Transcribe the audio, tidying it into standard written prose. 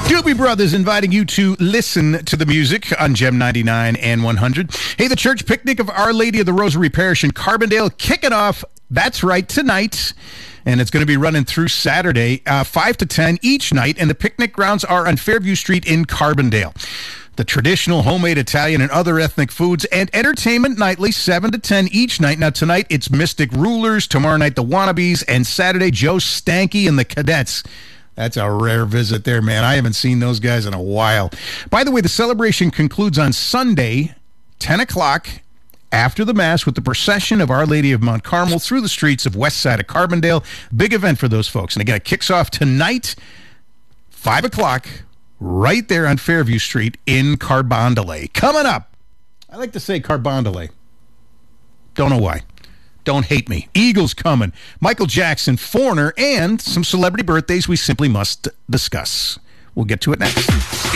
Doobie Brothers inviting you to listen to the music on Gem 99 and 100. Hey, the church picnic of Our Lady of the Rosary Parish in Carbondale kicking off, that's right, tonight. And it's going to be running through Saturday, 5 to 10 each night. And the picnic grounds are on Fairview Street in Carbondale. The traditional homemade Italian and other ethnic foods and entertainment nightly, 7 to 10 each night. Now, tonight, it's Mystic Rulers. Tomorrow night, the Wannabes. And Saturday, Joe Stanky and the Cadets. That's a rare visit there, man. I haven't seen those guys in a while. By the way, the celebration concludes on Sunday, 10 o'clock, after the Mass, with the procession of Our Lady of Mount Carmel through the streets of West Side of Carbondale. Big event for those folks. And again, it kicks off tonight, 5 o'clock, right there on Fairview Street in Carbondale. Coming up, I like to say Carbondale. Don't know why. Don't hate me. Eagles coming. Michael Jackson, Foreigner, and some celebrity birthdays we simply must discuss. We'll get to it next.